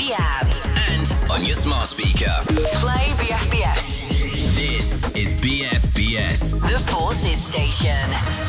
the app, and on your smart speaker. play BFBS, This is BFBS. the Forces Station.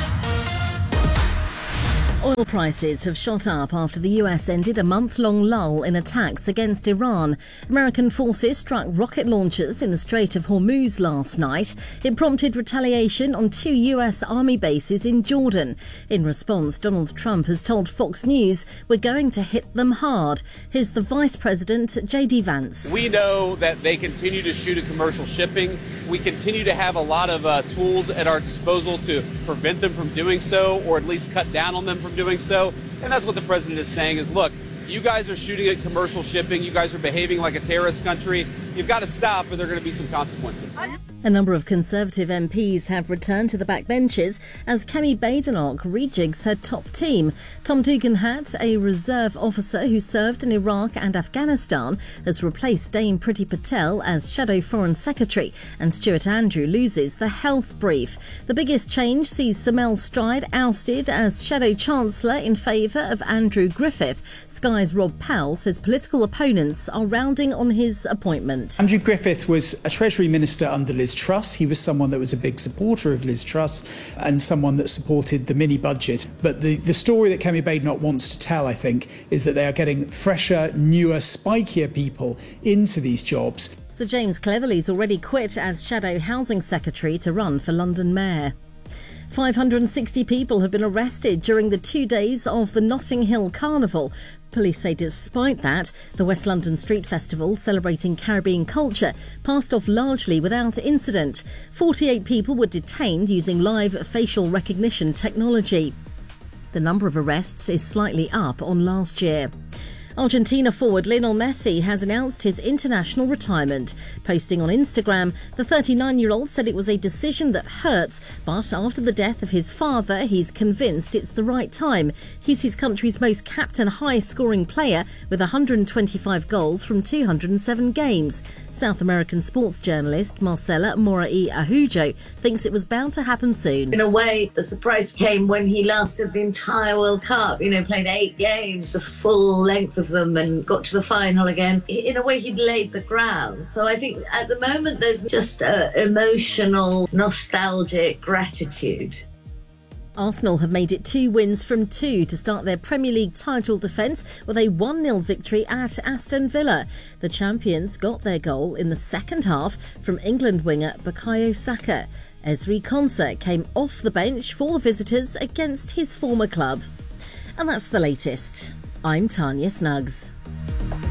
Oil prices have shot up after the US ended a month-long lull in attacks against Iran. American forces struck rocket launchers in the Strait of Hormuz last night. It prompted retaliation on 2 US Army bases in Jordan. In response, Donald Trump has told Fox News, "We're going to hit them hard." Here's the Vice President, J.D. Vance. We know that they continue to shoot at commercial shipping. We continue to have a lot of tools at our disposal to prevent them from doing so, or at least cut down on them from doing so. And that's what the president is saying is, look, you guys are shooting at commercial shipping. You guys are behaving like a terrorist country. You've got to stop, or there are going to be some consequences. A number of Conservative MPs have returned to the backbenches as Kemi Badenoch rejigs her top team. Tom Tugendhat, a reserve officer who served in Iraq and Afghanistan, has replaced Dame Priti Patel as Shadow Foreign Secretary, and Stuart Andrew loses the health brief. The biggest change sees Sir Mel Stride ousted as Shadow Chancellor in favour of Andrew Griffith. Sky's Rob Powell says political opponents are rounding on his appointment. Andrew Griffith was a Treasury Minister under Liz Truss. He was someone that was a big supporter of Liz Truss and someone that supported the mini budget. But the story that Kemi Badenoch wants to tell, I think, is that they are getting fresher, newer, spikier people into these jobs. Sir James Cleverly's already quit as Shadow Housing Secretary to run for London Mayor. 560 people have been arrested during the 2 days of the Notting Hill Carnival. Police say despite that, the West London Street Festival, celebrating Caribbean culture, passed off largely without incident. 48 people were detained using live facial recognition technology. The number of arrests is slightly up on last year. Argentina forward Lionel Messi has announced his international retirement. Posting on Instagram, the 39-year-old said it was a decision that hurts, but after the death of his father, he's convinced it's the right time. He's his country's most capped and high-scoring player with 125 goals from 207 games. South American sports journalist Marcela Morai Ahujo thinks it was bound to happen soon. In a way, the surprise came when he lasted the entire World Cup, played 8 games, the full length of them, and got to the final again. In a way, he'd laid the ground. So I think at the moment there's just emotional, nostalgic gratitude. Arsenal have made it 2 wins from 2 to start their Premier League title defence with a 1-0 victory at Aston Villa. The champions got their goal in the second half from England winger Bukayo Saka. Ezri Konsa came off the bench for the visitors against his former club. And that's the latest. I'm Tanya Snuggs.